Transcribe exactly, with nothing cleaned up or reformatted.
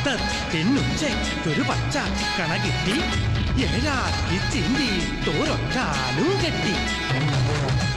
തത്തിനുച്ചയ്ക്കൊരു പച്ച കണ കിട്ടി ഏഴാക്കി ചിന്തി തോരൊറ്റാലും കെട്ടി